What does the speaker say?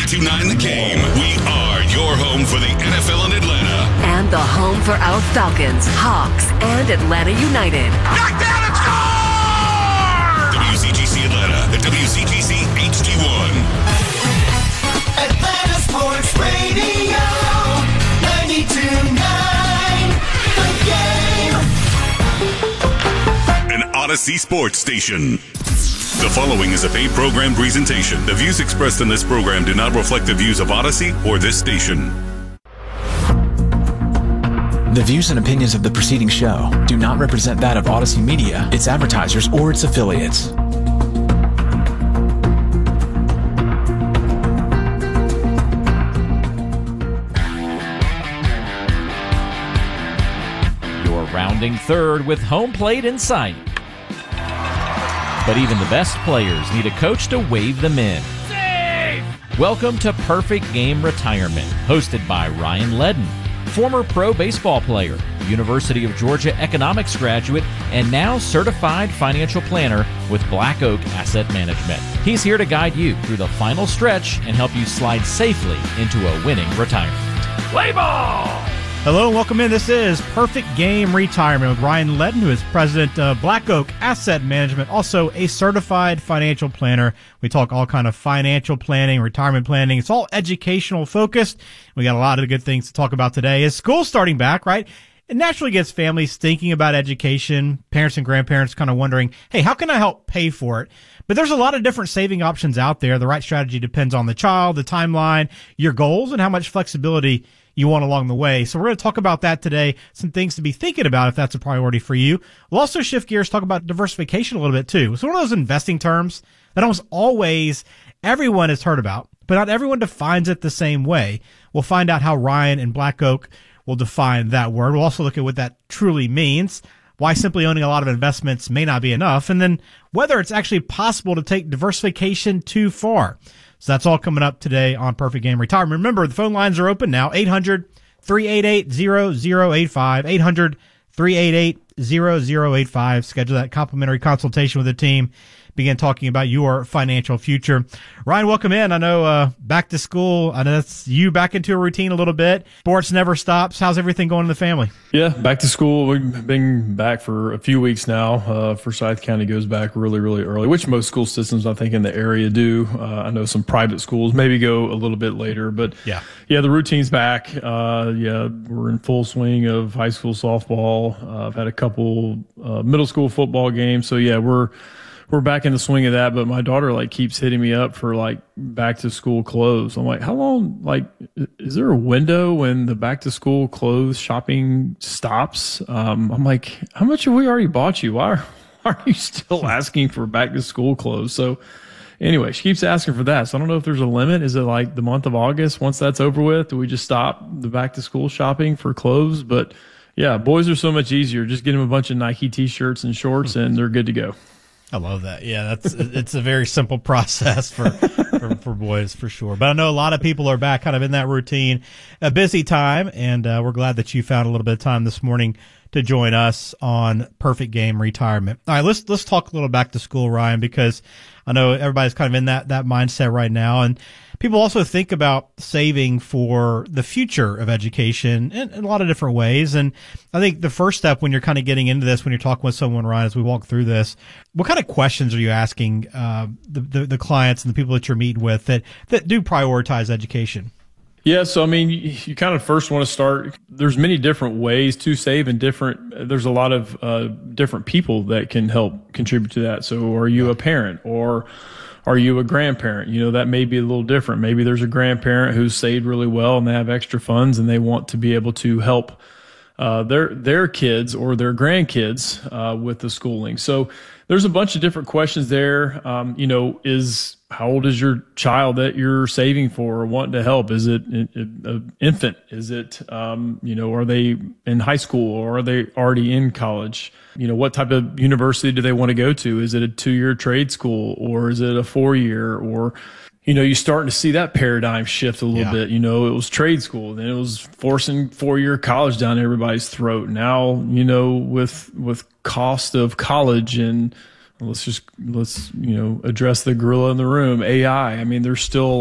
92.9 The Game. We are your home for the NFL in Atlanta. And the home for our Falcons, Hawks, and Atlanta United. Knockdown and score! WCGC Atlanta, the WCGC HD1. Atlanta Sports Radio, 92.9 The Game. An Odyssey Sports Station. The following is a paid program presentation. The views expressed in this program do not reflect the views of Odyssey or this station. The views and opinions of the preceding show do not represent that of Odyssey Media, its advertisers, or its affiliates. You're rounding third with home plate in sight. But even the best players need a coach to wave them in. Save! Welcome to Perfect Game Retirement, hosted by Ryan Ledden, former pro baseball player, University of Georgia economics graduate, and now certified financial planner with Black Oak Asset Management. He's here to guide you through the final stretch and help you slide safely into a winning retirement. Play ball! Hello and welcome in. This is Perfect Game Retirement with Ryan Ledden, who is president of Black Oak Asset Management, also a certified financial planner. We talk all kind of financial planning, retirement planning. It's all educational focused. We got a lot of good things to talk about today. As school's starting back, right? It naturally gets families thinking about education, parents and grandparents kind of wondering, hey, how can I help pay for it? But there's a lot of different saving options out there. The right strategy depends on the child, the timeline, your goals, and how much flexibility you want along the way. So we're going to talk about that today, some things to be thinking about if that's a priority for you. We'll also shift gears, talk about diversification a little bit too. It's one of those investing terms that almost always everyone has heard about, but not everyone defines it the same way. We'll find out how Ryan and Black Oak will define that word. We'll also look at what that truly means, why simply owning a lot of investments may not be enough, and then whether it's actually possible to take diversification too far. So that's all coming up today on Perfect Game Retirement. Remember, the phone lines are open now, 800-388-0085, 800-388-0085. Schedule that complimentary consultation with the team. Begin talking about your financial future. Ryan, welcome in. I know back to school. I know that's you back into a routine a little bit. Sports never stops. How's everything going in the family? Yeah, back to school. We've been back for a few weeks now. Forsyth County goes back really, really early, which most school systems, I think, in the area do. I know some private schools maybe go a little bit later, but yeah, the routine's back. We're in full swing of high school softball. I've had a couple middle school football games. So yeah, we're back in the swing of that, but my daughter keeps hitting me up for back to school clothes. I'm like, how long, is there a window when the back to school clothes shopping stops? I'm like, how much have we already bought you? Why are you still asking for back to school clothes? So anyway, she keeps asking for that. So I don't know if there's a limit. Is it the month of August? Once that's over with, do we just stop the back to school shopping for clothes? But yeah, boys are so much easier. Just get them a bunch of Nike t-shirts and shorts and they're good to go. I love that. Yeah, it's a very simple process for boys for sure. But I know a lot of people are back kind of in that routine, a busy time, and we're glad that you found a little bit of time this morning to join us on Perfect Game Retirement. All right, let's talk a little back to school, Ryan, because I know everybody's kind of in that mindset right now, and people also think about saving for the future of education in a lot of different ways. And I think the first step when you're kind of getting into this, when you're talking with someone, Ryan, as we walk through this, what kind of questions are you asking the clients and the people that you're meeting with that do prioritize education? Yeah, so I mean, you kind of first want to start. There's many different ways to save, and there's a lot of different people that can help contribute to that. So, are you a parent or are you a grandparent? That may be a little different. Maybe there's a grandparent who's saved really well and they have extra funds and they want to be able to help their kids or their grandkids with the schooling. So there's a bunch of different questions there. How old is your child that you're saving for or wanting to help? Is it an infant? Is it, are they in high school or are they already in college? What type of university do they want to go to? Is it a 2-year trade school or is it a 4-year? Or, you're starting to see that paradigm shift a little bit. It was trade school, then it was forcing 4-year college down everybody's throat. Now, with cost of college and let's address the gorilla in the room, AI. I mean, there's still